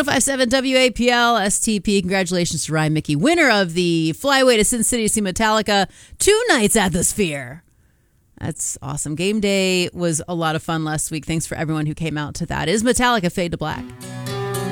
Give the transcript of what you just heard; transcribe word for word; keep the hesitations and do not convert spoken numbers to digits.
oh five point seven W A P L S T P. Congratulations to Ryan Mickey, winner of the Flyway to Sin City to see Metallica two nights at the Sphere. That's awesome. Game day was a lot of fun last week. Thanks for everyone who came out to that. Is Metallica Fade to Black?